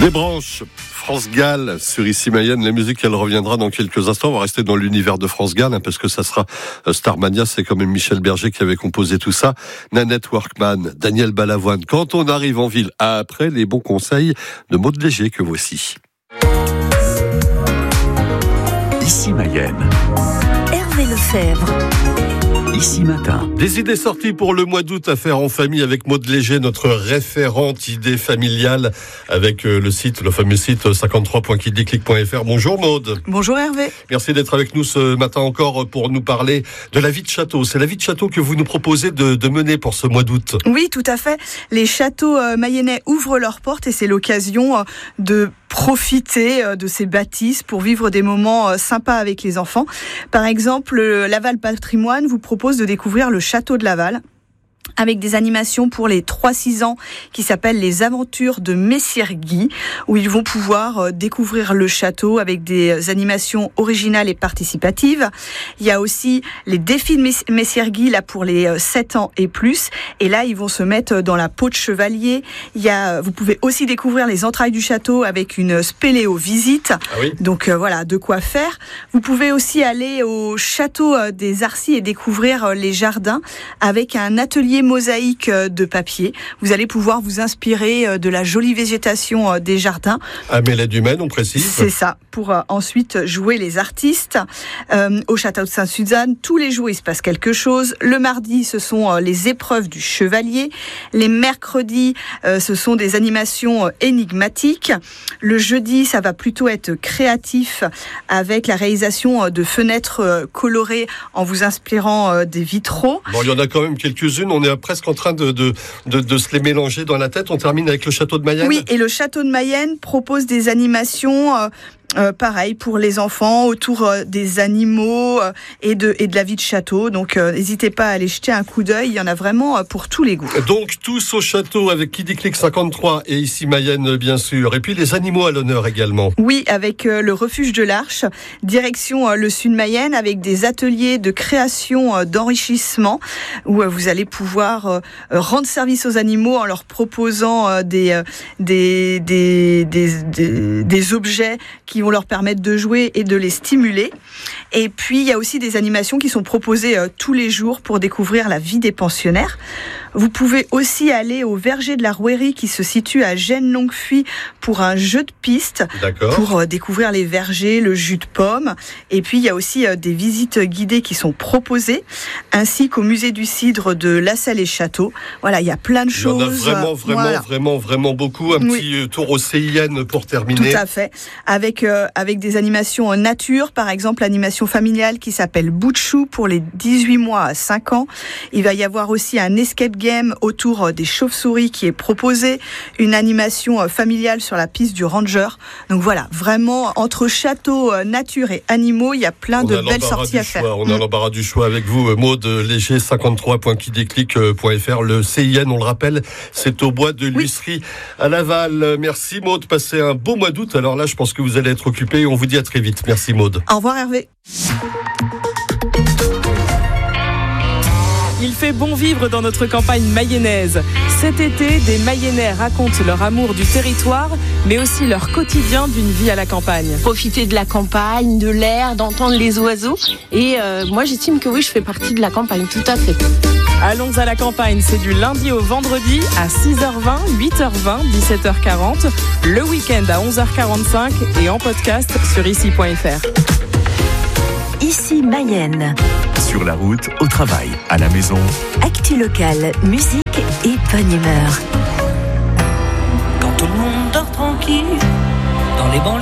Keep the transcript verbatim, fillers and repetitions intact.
Les branches, France Gall sur Ici Mayenne. La musique, elle reviendra dans quelques instants. On va rester dans l'univers de France Gall, hein, parce que ça sera Starmania. C'est quand même Michel Berger qui avait composé tout ça. Nanette Workman, Daniel Balavoine. Quand on arrive en ville, après les bons conseils de Maud Léger que voici. Ici Mayenne. Hervé Lefebvre. Ici Matin. Des idées sorties pour le mois d'août à faire en famille avec Maud Léger, notre référente idée familiale avec le site, le fameux site cinquante-trois point kidiclic point f r. Bonjour Maud. Bonjour Hervé. Merci d'être avec nous ce matin encore pour nous parler de la vie de château. C'est la vie de château que vous nous proposez de, de mener pour ce mois d'août. Oui, tout à fait. Les châteaux euh, mayennais ouvrent leurs portes et c'est l'occasion euh, de profiter euh, de ces bâtisses pour vivre des moments euh, sympas avec les enfants. Par exemple, le Laval Patrimoine vous propose de découvrir le château de Laval, avec des animations pour les trois six ans qui s'appellent les aventures de Messire Guy, où ils vont pouvoir découvrir le château avec des animations originales et participatives. Il y a aussi les défis de Messire Guy là pour les sept ans et plus, et là ils vont se mettre dans la peau de chevalier. Il y a, vous pouvez aussi découvrir les entrailles du château avec une spéléo visite. Ah oui. Donc euh, voilà, de quoi faire. Vous pouvez aussi aller au château des Arcis et découvrir les jardins avec un atelier mosaïque de papier. Vous allez pouvoir vous inspirer de la jolie végétation des jardins. Amélie Dumaine, on précise. C'est ça, pour euh, ensuite jouer les artistes. Euh, au château de Sainte-Suzanne, tous les jours, il se passe quelque chose. Le mardi, ce sont euh, les épreuves du chevalier. Les mercredis, euh, ce sont des animations euh, énigmatiques. Le jeudi, ça va plutôt être créatif avec la réalisation euh, de fenêtres euh, colorées en vous inspirant euh, des vitraux. Bon, il y en a quand même quelques-unes. On est presque en train de, de, de, de se les mélanger dans la tête. On termine avec le château de Mayenne. Oui, et le château de Mayenne propose des animations euh, euh, pareil pour les enfants autour euh, des animaux euh, et, de, et de la vie de château. Donc euh, n'hésitez pas à aller jeter un coup d'œil. Il y en a vraiment euh, pour tous les goûts. Donc tous au château avec Kidiclic cinquante-trois et Ici Mayenne bien sûr. Et puis les animaux à l'honneur également. Oui, avec euh, le refuge de l'Arche, direction euh, le sud Mayenne avec des ateliers de création euh, d'enrichissement où euh, vous allez pouvoir euh, rendre service aux animaux en leur proposant euh, des, euh, des, des, des, des, des objets qui vont leur permettre de jouer et de les stimuler. Et puis, il y a aussi des animations qui sont proposées euh, tous les jours pour découvrir la vie des pensionnaires. Vous pouvez aussi aller au verger de la Rouerie qui se situe à Gênes-Longuefuy pour un jeu de piste. D'accord. Pour euh, découvrir les vergers, le jus de pomme. Et puis, il y a aussi euh, des visites guidées qui sont proposées, ainsi qu'au musée du cidre de La Salle et Château. Voilà, il y a plein de choses. Il y en a vraiment, vraiment, voilà. vraiment, vraiment beaucoup. Un Oui. petit tour au C I N pour terminer. Tout à fait. Avec, euh, avec des animations en nature, par exemple, l'animation familiale qui s'appelle Bout de chou pour les dix-huit mois à cinq ans. Il va y avoir aussi un escape game autour des chauves-souris qui est proposé, une animation familiale sur la piste du Ranger. Donc voilà, vraiment, entre château, nature et animaux, il y a plein On de a belles sorties à faire. On a l'embarras du choix avec vous, Maud Léger, cinquante-trois point kidiclic point f r. Le C I N, on le rappelle, c'est au bois de l'Huisserie à Laval. Merci Maud, passez un beau mois d'août. Alors là, je pense que vous allez être occupés. On vous dit à très vite. Merci Maud. Au revoir Hervé. Il fait bon vivre dans notre campagne mayonnaise. Cet été, des Mayennais racontent leur amour du territoire, mais aussi leur quotidien d'une vie à la campagne. Profiter de la campagne, de l'air, d'entendre les oiseaux. Et euh, moi, j'estime que oui, je fais partie de la campagne, tout à fait. Allons à la campagne, c'est du lundi au vendredi à six heures vingt, huit heures vingt, dix-sept heures quarante, le week-end à onze heures quarante-cinq et en podcast sur ici point f r. Ici Mayenne. Sur la route, au travail, à la maison. Actu locale, musique et bonne humeur. Quand tout le monde dort tranquille dans les banlieues.